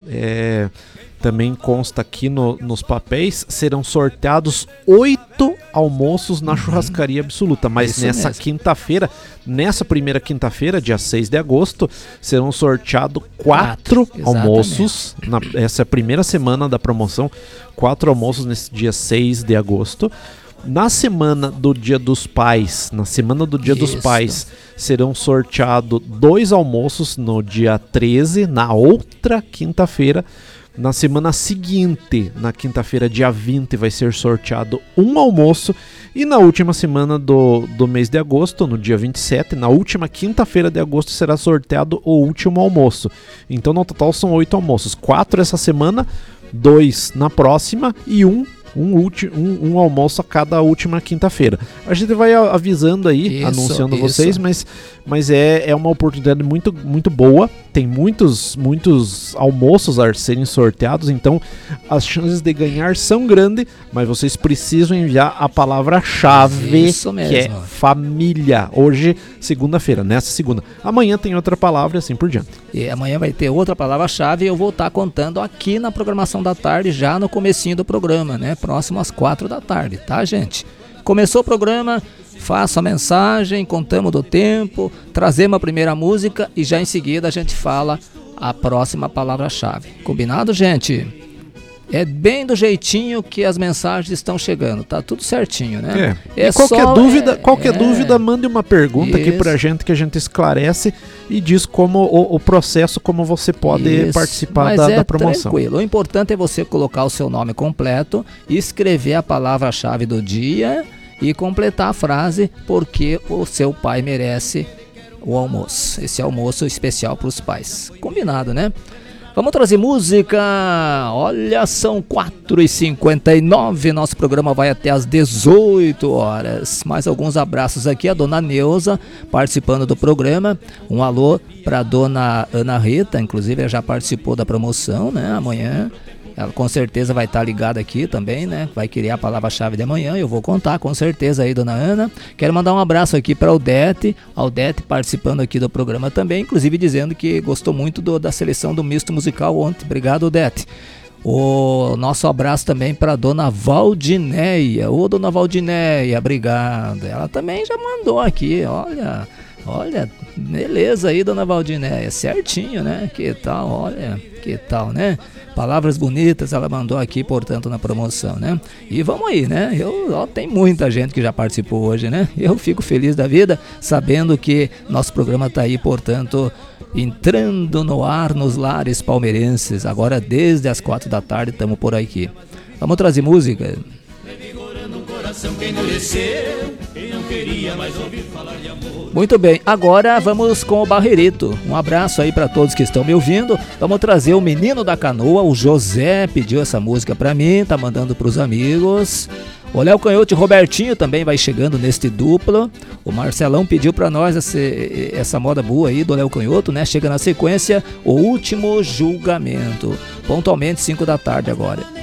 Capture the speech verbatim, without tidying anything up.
é, também consta aqui no, nos papéis, serão sorteados oito almoços na Churrascaria Absoluta. Mas Isso nessa mesmo. quinta-feira, nessa primeira quinta-feira, dia seis de agosto, serão sorteados quatro Quatro, almoços. Na, essa é a primeira semana da promoção, quatro almoços nesse dia seis de agosto. Na semana do Dia dos Pais, na semana do Dia dos Isso. Pais, serão sorteados dois almoços no dia treze, na outra quinta-feira. Na semana seguinte, na quinta-feira, dia vinte, vai ser sorteado um almoço. E na última semana do, do mês de agosto, no dia vinte e sete, na última quinta-feira de agosto, será sorteado o último almoço. Então, no total, são oito almoços. Quatro essa semana, dois na próxima e um Um, ulti, um, um almoço a cada última quinta-feira. A gente vai avisando aí, Isso, anunciando isso. vocês, mas, mas é, é uma oportunidade muito, muito boa. Tem muitos, muitos almoços a serem sorteados, então as chances de ganhar são grandes, mas vocês precisam enviar a palavra-chave, Isso mesmo. que é família. Hoje, segunda-feira, nessa segunda. Amanhã tem outra palavra e assim por diante. E amanhã vai ter outra palavra-chave e eu vou estar contando aqui na programação da tarde, já no comecinho do programa, né? Próximo às quatro da tarde, tá, gente? Começou o programa, faça a mensagem, contamos do tempo, trazemos a primeira música e já em seguida a gente fala a próxima palavra-chave. Combinado, gente? É bem do jeitinho que as mensagens estão chegando, tá tudo certinho, né? É. É E qualquer só- dúvida, é- qualquer é- dúvida, mande uma pergunta aqui Isso. pra gente que a gente esclarece e diz como o, o processo, como você pode Isso, participar mas da, é da promoção. tranquilo. O importante é você colocar o seu nome completo, escrever a palavra-chave do dia e completar a frase porque o seu pai merece o almoço. Esse almoço especial para os pais. Combinado, né? Vamos trazer música. Olha, são quatro e cinquenta e nove. Nosso programa vai até às dezoito horas. Mais alguns abraços aqui. A dona Neuza participando do programa. Um alô para a dona Ana Rita. Inclusive, ela já participou da promoção, né? Amanhã ela com certeza vai estar ligada aqui também, né? Vai querer a palavra-chave de amanhã. Eu vou contar com certeza aí, dona Ana. Quero mandar um abraço aqui para a Odete. A Odete participando aqui do programa também, inclusive dizendo que gostou muito do, da seleção do misto musical ontem. Obrigado, Odete. O nosso abraço também para dona Valdineia. Ô, dona Valdineia, obrigado. Ela também já mandou aqui, olha... Olha, beleza aí, dona Valdineia, certinho, né? Que tal, olha, que tal, né? Palavras bonitas ela mandou aqui, portanto, na promoção, né? E vamos aí, né? Eu, ó, tem muita gente que já participou hoje, né? Eu fico feliz da vida, sabendo que nosso programa tá aí, portanto, entrando no ar nos lares palmeirenses. Agora, desde as quatro da tarde, estamos por aqui. Vamos trazer música? Muito bem, agora vamos com o Barreirito. Um abraço aí para todos que estão me ouvindo. Vamos trazer o Menino da Canoa. O José pediu essa música para mim, tá mandando pros amigos. O Léo Canhoto e Robertinho também vai chegando neste duplo. O Marcelão pediu para nós essa, essa moda boa aí do Léo Canhoto, né? Chega na sequência, O Último Julgamento. Pontualmente cinco da tarde agora.